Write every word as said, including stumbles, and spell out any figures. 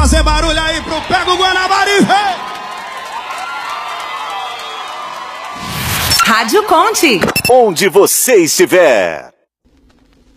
fazer barulho aí pro Pega o Guanabara, vem! Rádio Conte. Onde você estiver.